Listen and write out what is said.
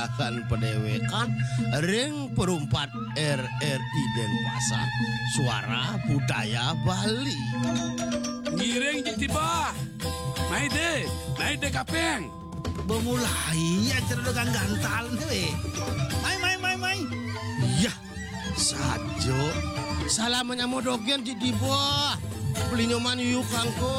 akan pendewekan ring perumpat RRI Denpasar suara budaya Bali ngiring tiba maide kapeng Bemulai acara dagang gantal nih. Mai. ya sajo salah menyamodogyan di bawah beli nyoman yuk kangko